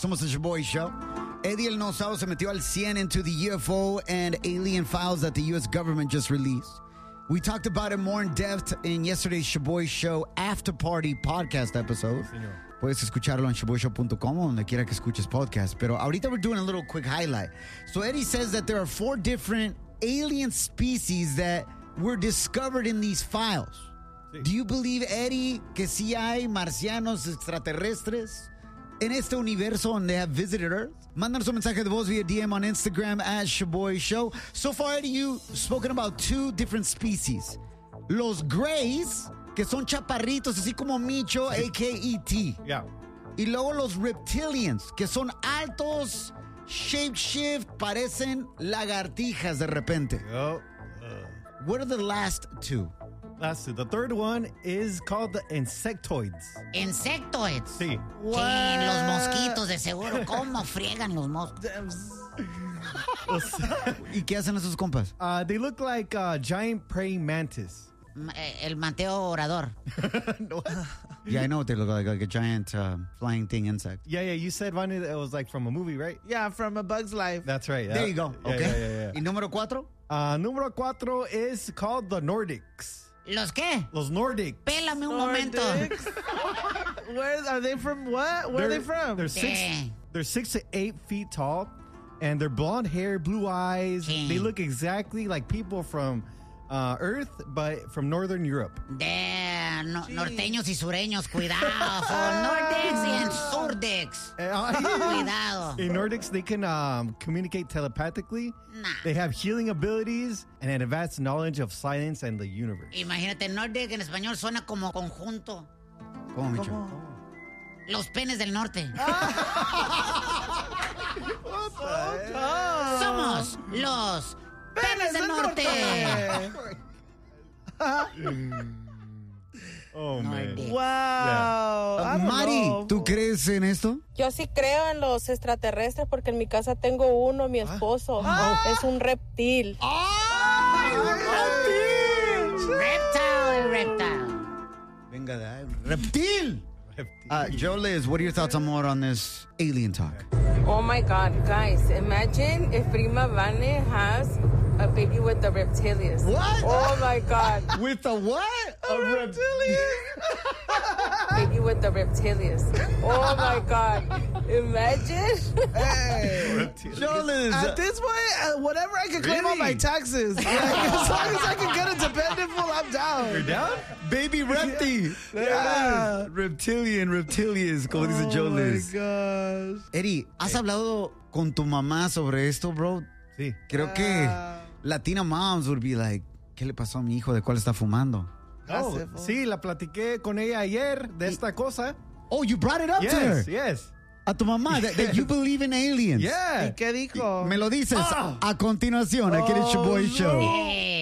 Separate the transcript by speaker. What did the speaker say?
Speaker 1: Somos el Shaboy Show. Eddie El Nosao se metió al 100 into the UFO and alien files that the U.S. government just released. We talked about it more in depth in yesterday's Shaboy Show After Party podcast episode.
Speaker 2: Señor.
Speaker 1: Puedes escucharlo en shaboyshow.com o donde quiera que escuches podcast. Pero ahorita we're doing a little quick highlight. So Eddie says that there are 4 different alien species that were discovered in these files.
Speaker 2: Sí.
Speaker 1: Do you believe, Eddie, que sí hay marcianos extraterrestres en este universo donde have visited Earth? Mándanos un mensaje de voz via DM on Instagram at Shaboy Show. So far, Eddie, you've spoken about 2 different species. Los Greys, que son chaparritos, así como Micho, a.k.a. T.
Speaker 2: Yeah.
Speaker 1: Y luego los Reptilians, que son altos, shapeshift, parecen lagartijas de repente.
Speaker 2: Oh,
Speaker 1: What are the last 2?
Speaker 2: That's it. The third one is called the insectoids.
Speaker 3: Insectoids.
Speaker 2: Sí.
Speaker 3: Sí, los mosquitos, de seguro. ¿Cómo friegan los mosquitos?
Speaker 1: ¿Y qué hacen esos compas?
Speaker 2: They look like giant praying mantis.
Speaker 3: El Mateo Orador.
Speaker 2: No.
Speaker 1: Yeah, I know what they look like a giant flying thing insect.
Speaker 2: Yeah, you said, Vani, it was like from a movie, right?
Speaker 4: Yeah, from A Bug's Life.
Speaker 2: That's right.
Speaker 1: There you go.
Speaker 2: Yeah,
Speaker 1: Okay.
Speaker 2: yeah.
Speaker 1: ¿Y número 4?
Speaker 2: Número 4 is called the Nordics.
Speaker 3: ¿Los qué?
Speaker 2: Los Nordics.
Speaker 3: Pélame un momento.
Speaker 4: Where are they from? What? Where are they from?
Speaker 2: They're 6
Speaker 3: Sí.
Speaker 2: They're 6 to 8 feet tall, and they're blonde hair, blue eyes.
Speaker 3: Sí.
Speaker 2: They look exactly like people from Earth, but from Northern Europe.
Speaker 3: Norteños y sureños, cuidado. Nordics y surdics. Cuidado.
Speaker 2: In Nordics, they can communicate telepathically.
Speaker 3: Nah.
Speaker 2: They have healing abilities and an advanced knowledge of science and the universe.
Speaker 3: Imagínate, Nordic en español suena como conjunto.
Speaker 1: ¿Cómo, Micho?
Speaker 3: Los penes del norte. Somos los penes del norte.
Speaker 2: Oh, man.
Speaker 3: Nordic.
Speaker 4: Wow. I don't
Speaker 1: Mari,
Speaker 4: know.
Speaker 1: ¿tú crees en esto?
Speaker 5: Yo sí creo en los extraterrestres porque en mi casa tengo uno, mi esposo. Es un reptil.
Speaker 3: Reptile.
Speaker 1: Venga de ahí. ¡Reptil! Joe Liz, what are your thoughts, amor, on this alien talk?
Speaker 5: Oh my God, guys, imagine if Prima Vane has a baby with the reptilians.
Speaker 1: What?
Speaker 5: Oh my God.
Speaker 1: With a what? A reptilian?
Speaker 5: Baby with the reptilians. Oh my God. Imagine.
Speaker 4: Hey.
Speaker 1: Joe Liz.
Speaker 4: At this point, whatever I can claim on my
Speaker 1: Really?
Speaker 4: taxes. Like, as long as I can get a dependent pool, I'm down.
Speaker 2: You're down?
Speaker 1: Baby Repti.
Speaker 4: Yeah.
Speaker 1: Reptilians, como dice Joe
Speaker 4: Oh my
Speaker 1: Liz.
Speaker 4: gosh.
Speaker 1: Eddie, ¿has hablado con tu mamá sobre esto, bro?
Speaker 2: Sí.
Speaker 1: Creo que Latina moms would be like, ¿qué le pasó a mi hijo? ¿De cuál está fumando?
Speaker 2: Oh, sí, la platiqué con ella ayer de esta cosa.
Speaker 1: Oh, you brought it up to her.
Speaker 2: Yes.
Speaker 1: A tu mamá, that you believe in aliens.
Speaker 2: Yeah.
Speaker 4: ¿Y qué dijo?
Speaker 1: Me lo dices a continuación aquí en el Shaboy Show.
Speaker 3: Eh,